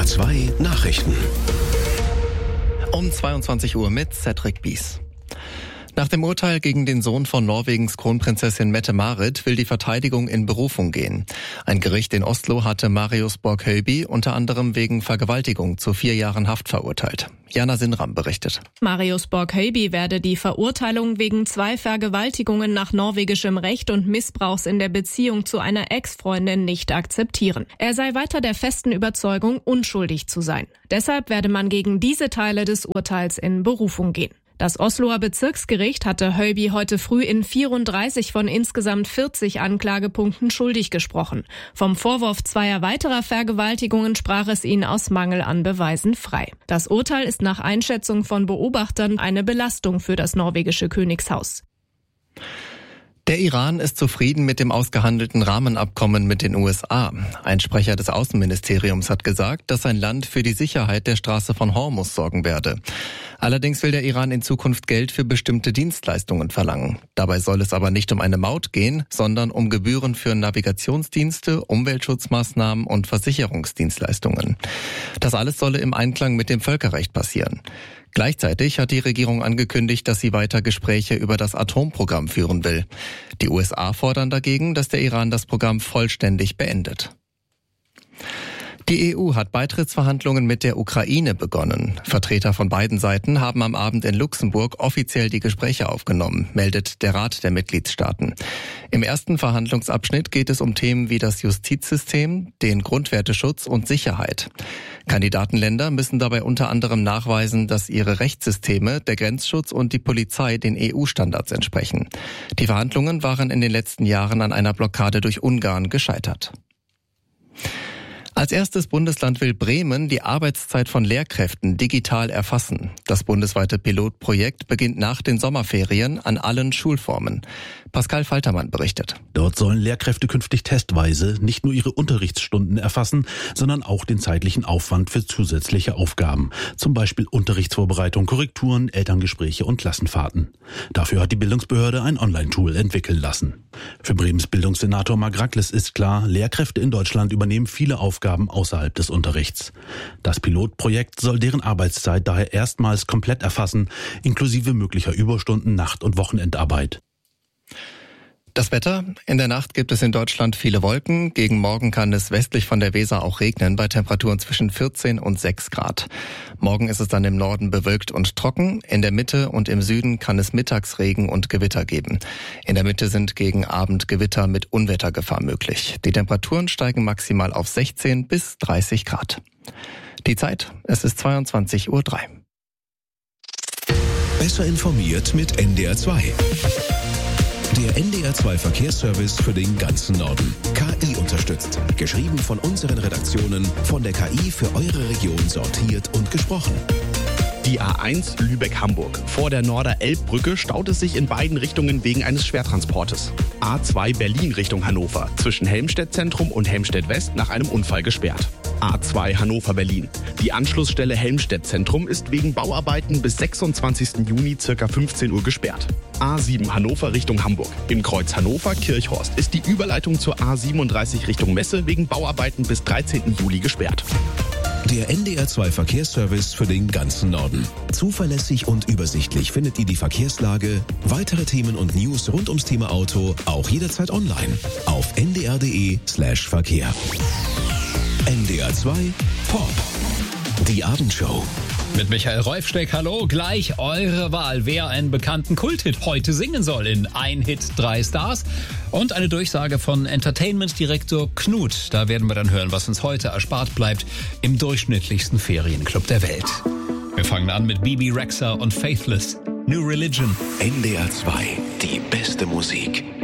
2 Nachrichten. Um 22 Uhr mit Cedric Bies. Nach dem Urteil gegen den Sohn von Norwegens Kronprinzessin Mette-Marit will die Verteidigung in Berufung gehen. Ein Gericht in Oslo hatte Marius Borg-Høiby unter anderem wegen Vergewaltigung zu 4 Jahren Haft verurteilt. Jana Sinram berichtet. Marius Borg-Høiby werde die Verurteilung wegen 2 Vergewaltigungen nach norwegischem Recht und Missbrauchs in der Beziehung zu einer Ex-Freundin nicht akzeptieren. Er sei weiter der festen Überzeugung, unschuldig zu sein. Deshalb werde man gegen diese Teile des Urteils in Berufung gehen. Das Osloer Bezirksgericht hatte Høiby heute früh in 34 von insgesamt 40 Anklagepunkten schuldig gesprochen. Vom Vorwurf 2 weiterer Vergewaltigungen sprach es ihn aus Mangel an Beweisen frei. Das Urteil ist nach Einschätzung von Beobachtern eine Belastung für das norwegische Königshaus. Der Iran ist zufrieden mit dem ausgehandelten Rahmenabkommen mit den USA. Ein Sprecher des Außenministeriums hat gesagt, dass sein Land für die Sicherheit der Straße von Hormuz sorgen werde. Allerdings will der Iran in Zukunft Geld für bestimmte Dienstleistungen verlangen. Dabei soll es aber nicht um eine Maut gehen, sondern um Gebühren für Navigationsdienste, Umweltschutzmaßnahmen und Versicherungsdienstleistungen. Das alles solle im Einklang mit dem Völkerrecht passieren. Gleichzeitig hat die Regierung angekündigt, dass sie weiter Gespräche über das Atomprogramm führen will. Die USA fordern dagegen, dass der Iran das Programm vollständig beendet. Die EU hat Beitrittsverhandlungen mit der Ukraine begonnen. Vertreter von beiden Seiten haben am Abend in Luxemburg offiziell die Gespräche aufgenommen, meldet der Rat der Mitgliedstaaten. Im ersten Verhandlungsabschnitt geht es um Themen wie das Justizsystem, den Grundwerteschutz und Sicherheit. Kandidatenländer müssen dabei unter anderem nachweisen, dass ihre Rechtssysteme, der Grenzschutz und die Polizei den EU-Standards entsprechen. Die Verhandlungen waren in den letzten Jahren an einer Blockade durch Ungarn gescheitert. Als erstes Bundesland will Bremen die Arbeitszeit von Lehrkräften digital erfassen. Das bundesweite Pilotprojekt beginnt nach den Sommerferien an allen Schulformen. Pascal Faltermann berichtet. Dort sollen Lehrkräfte künftig testweise nicht nur ihre Unterrichtsstunden erfassen, sondern auch den zeitlichen Aufwand für zusätzliche Aufgaben. Zum Beispiel Unterrichtsvorbereitung, Korrekturen, Elterngespräche und Klassenfahrten. Dafür hat die Bildungsbehörde ein Online-Tool entwickeln lassen. Für Bremens Bildungssenator Marc Rackles ist klar, Lehrkräfte in Deutschland übernehmen viele Aufgaben außerhalb des Unterrichts. Das Pilotprojekt soll deren Arbeitszeit daher erstmals komplett erfassen, inklusive möglicher Überstunden, Nacht- und Wochenendarbeit. Das Wetter. In der Nacht gibt es in Deutschland viele Wolken. Gegen Morgen kann es westlich von der Weser auch regnen bei Temperaturen zwischen 14 und 6 Grad. Morgen ist es dann im Norden bewölkt und trocken. In der Mitte und im Süden kann es Mittagsregen und Gewitter geben. In der Mitte sind gegen Abend Gewitter mit Unwettergefahr möglich. Die Temperaturen steigen maximal auf 16 bis 30 Grad. Die Zeit, es ist 22:03 Uhr. Besser informiert mit NDR 2. Der NDR 2 Verkehrsservice für den ganzen Norden. KI unterstützt. Geschrieben von unseren Redaktionen, von der KI für eure Region sortiert und gesprochen. Die A1 Lübeck-Hamburg. Vor der Norder-Elb-Brücke staut es sich in beiden Richtungen wegen eines Schwertransportes. A2 Berlin Richtung Hannover. Zwischen Helmstedt-Zentrum und Helmstedt-West nach einem Unfall gesperrt. A2 Hannover-Berlin. Die Anschlussstelle Helmstedt-Zentrum ist wegen Bauarbeiten bis 26. Juni ca. 15 Uhr gesperrt. A7 Hannover Richtung Hamburg. Im Kreuz Hannover-Kirchhorst ist die Überleitung zur A37 Richtung Messe wegen Bauarbeiten bis 13. Juli gesperrt. Der NDR 2 Verkehrsservice für den ganzen Norden. Zuverlässig und übersichtlich findet ihr die Verkehrslage, weitere Themen und News rund ums Thema Auto auch jederzeit online auf ndr.de/Verkehr. NDR 2 Pop. Die Abendshow. Mit Michael Reufsteck, hallo, gleich eure Wahl, wer einen bekannten Kulthit heute singen soll in Ein Hit, 3 Stars und eine Durchsage von Entertainment-Direktor Knut. Da werden wir dann hören, was uns heute erspart bleibt im durchschnittlichsten Ferienclub der Welt. Wir fangen an mit Bebe Rexha und Faithless, New Religion. NDR 2, die beste Musik.